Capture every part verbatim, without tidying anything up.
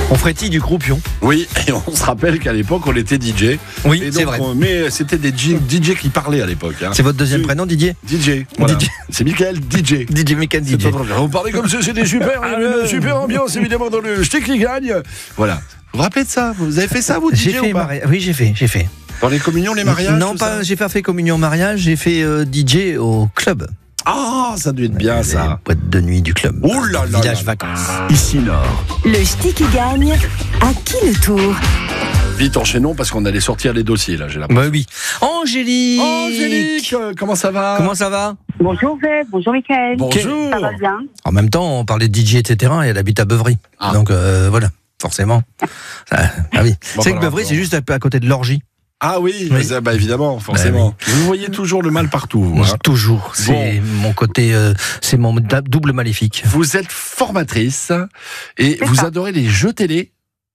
On frétille du croupion. Oui, et on se rappelle qu'à l'époque, on était D J. Oui, et c'est donc, vrai. on- mais c'était des D J qui parlaient à l'époque. Hein. C'est votre deuxième C'est- prénom, Didier? D J, voilà. D J. C'est Michael D J. D J Michael D J. C'est pas trop bien. Vous parlez comme ça, c'était super, il y avait une super ambiance évidemment dans le Ch'ti qui gagne. Voilà. Vous vous rappelez de ça? Vous avez fait ça, vous, D J, J'ai ou fait pas? mari- Oui, j'ai fait, j'ai fait. Dans les communions, les mariages? Non, tout pas. ça J'ai pas fait communion mariage. J'ai fait euh, D J au club. Ah, ça doit être bien ça. Les boîtes de nuit du club. Ouh là là Village là. vacances. Ici Nord. Le Ch'ti qui gagne, à qui le tour? Vite enchaînons parce qu'on allait sortir les dossiers là, j'ai l'impression. Bah oui. Angélique. Angélique, euh, comment ça va? Comment ça va? Bonjour Zeb, bonjour Mickaël. Bonjour. Ça va bien? En même temps, on parlait de D J, et cetera. Et elle habite à Beuvry. Ah. Donc euh, voilà, forcément. Ça- ah oui. Bon, C'est que voilà, Beuvry, bon. c'est juste à, à côté de l'Orgie. Ah oui, Oui. mais, bah évidemment, forcément. Vous voyez toujours le mal partout. vous, hein. Toujours. C'est mon côté, euh, c'est mon da- double maléfique. Vous êtes formatrice et C'est vous ça. adorez les jeux télé.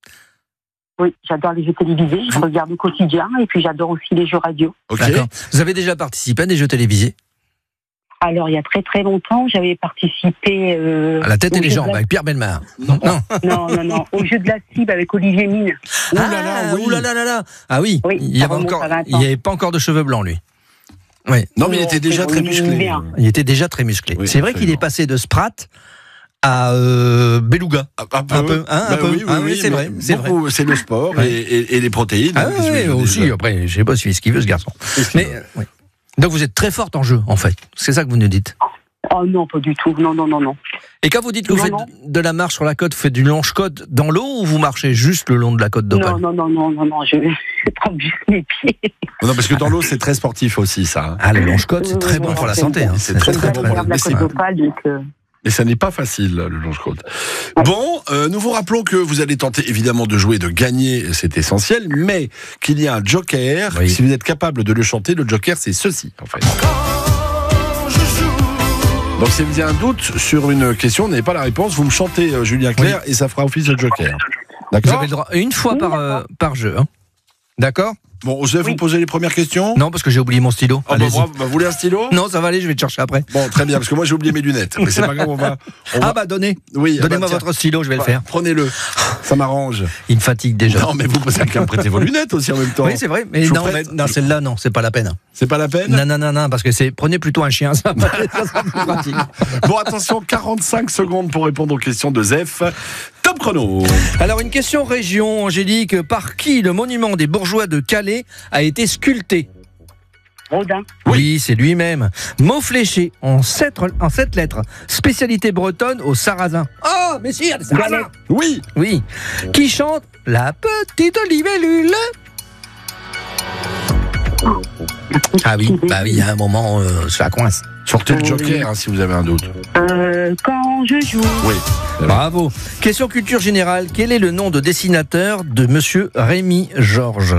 Oui, j'adore les jeux télévisés, je regarde au quotidien et puis j'adore aussi les jeux radio. Ok. D'accord. Vous avez déjà participé à des jeux télévisés? Alors il y a très très longtemps, j'avais participé euh, À la tête au et les jeu de jambes, la- avec Pierre Bellemare. Non. Non. Non, non, non, au jeu de la cible avec Olivier Mine. Ouh là là, Ah, oui. ouh là là là là. Ah oui, Oui, il y ça avait remonte encore, à vingt ans. il n'y avait pas encore de cheveux blancs, lui. Oui, Non, mais il Non, était déjà c'est très bon, il musclé. est bien. il était déjà très musclé. Oui, c'est vrai qu'il est absolument. passé de Sprat à euh, Beluga. Un peu, Un peu, hein, un Bah peu. oui, oui, Ah oui, oui, c'est mais vrai, c'est beaucoup, c'est le sport Ouais. et, et- et les protéines. Ah hein, qu'est-ce que oui, je veux aussi. dire. Après, je sais pas si ce qu'il veut, ce garçon. Mais euh, oui. Donc vous êtes très forte en jeu, en fait. C'est ça que vous nous dites. Oh non, pas du tout, non, non, non, non. Et quand vous dites que vous Non, faites non. de la marche sur la côte, vous faites du longe-côte dans l'eau ou vous marchez juste le long de la côte d'Opale? Non, non, non, non, non, non, je, je trempe juste mes pieds. Non, parce que dans l'eau, c'est très sportif aussi, ça. hein. Ah, le longe-côte, c'est Oui, très oui, bon oui, pour la c'est santé. bon. hein. C'est très, Je très bon. regarde la Mais c'est- côte d'Opale, donc... euh, Et ça n'est pas facile, le longe-côte. Bon, euh, nous vous rappelons que vous allez tenter évidemment de jouer, de gagner, c'est essentiel, mais qu'il y a un joker. Oui. Si vous êtes capable de le chanter, le joker, c'est ceci, en fait. Donc si vous avez un doute sur une question, vous n'avez pas la réponse, vous me chantez euh, Julien Clerc et ça fera office de joker. Vous D'accord avez le droit une fois Oui, par, euh, par jeu. hein. D'accord? Bon, je vais vous Oui. poser les premières questions. Non, parce que j'ai oublié mon stylo. Oh, bah, Allez-y. bravo. Bah, vous voulez un stylo? Non, ça va aller, je vais te chercher après. Bon, très bien, parce que moi j'ai oublié mes lunettes. Mais c'est pas grave, on va. on va- Ah bah donnez. oui, Donnez-moi ah bah, tiens. votre stylo, je vais le Bah, faire. Prenez-le, ça m'arrange. Il me fatigue déjà. Non, mais vous pouvez quelqu'un me prêter vos lunettes aussi en même temps. Oui, c'est vrai, mais Je vous non, mais prête- non, celle-là, non, c'est pas la peine. C'est pas la peine. Non, non, non, non, parce que c'est. Prenez plutôt un chien, ça, va- ça sera plus pratique. Bon, attention, quarante-cinq secondes pour répondre aux questions de Zef. Top chrono. Alors, une question région, Angélique. Par qui le monument des bourgeois de Calais a été sculpté? Rodin. Oui, c'est lui-même. Mot fléché en sept, en sept lettres. Spécialité bretonne au sarrasin. Oh, mais si, il y a des sarrasins. Galette. Oui. Oui. Qui chante La petite libellule? Ah oui, bah oui, il y a un moment, euh, ça coince. Sortez le joker hein, si vous avez un doute. Euh, quand je joue... Oui. Bravo. Question culture générale. Quel est le nom de dessinateur de Monsieur Rémi Georges?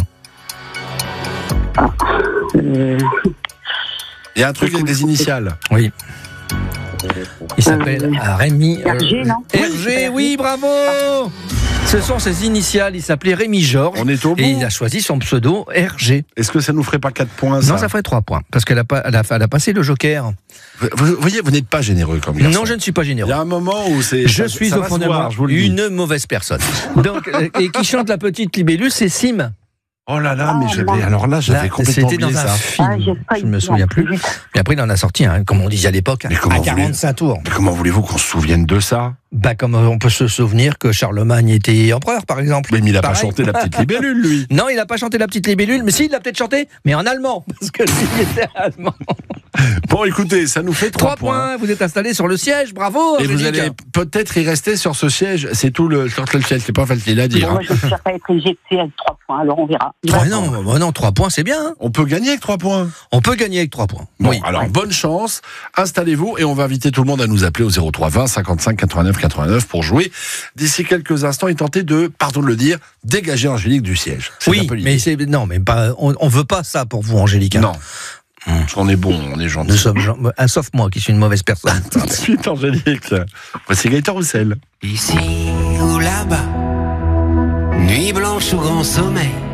Euh, Il y a un truc avec des initiales. Oui. Il s'appelle euh, Rémi. euh, Hergé, non? Hergé, oui, bravo. Ce sont ses initiales. Il s'appelait Rémi Georges. On est au bout. Et il a choisi son pseudo Hergé. Est-ce que ça nous ferait pas quatre points ça Non, ça ferait trois points. Parce qu'elle a, pas, elle a, elle a passé le joker. vous, vous voyez, vous n'êtes pas généreux comme garçon. Non, je ne suis pas Il généreux. y a un moment où c'est. Je ça- suis ça au va fond se de voir, moi je vous le dis. une mauvaise personne. Donc, euh, et qui chante la petite libellule, c'est Sim. Oh là là, mais Ah, j'avais. non. Alors là, j'avais Là, complètement c'était dans oublié un ça. film. Ah, j'ai pas je ne me eu- souviens non, plus. plus vite. Et après, il en a sorti, hein, comme on disait à l'époque, Mais comment à vous voulez- quarante-cinq tours. Mais comment voulez-vous qu'on se souvienne de ça? Bah, comme on peut se souvenir que Charlemagne était empereur, par exemple. Mais il n'a pas Pareil. chanté la petite libellule, lui. Non, il n'a pas chanté la petite libellule, mais si, il l'a peut-être chanté, mais en allemand, parce que lui, il était allemand. Bon, écoutez, ça nous fait Trois trois points, vous êtes installé sur le siège, bravo. Et vous Angélique. allez peut-être y rester sur ce siège. C'est tout le sur le siège. C'est pas facile à dire. Bon, moi, hein. je ne préfère pas être éjecté avec trois points, alors on verra. Ah non, bah non, trois points, c'est bien. hein. On peut gagner avec trois points. On peut gagner avec trois points. Bon, oui. alors bonne chance. Installez-vous et on va inviter tout le monde à nous appeler au zéro trois vingt cinquante-cinq quatre-vingt-neuf quatre-vingt-neuf pour jouer. D'ici quelques instants et tenter de, pardon de le dire, dégager Angélique du siège. C'est un Oui, peu l'idée. mais c'est non, mais pas, on, on veut pas ça pour vous, Angélique. hein. Non. On est bon, on est gentil. Nous sommes, gens- ah, sauf moi qui suis une mauvaise personne. Tout de suite, Angélique. Voici Gaëtan Roussel. Ici ou là-bas, nuit blanche ou grand sommeil,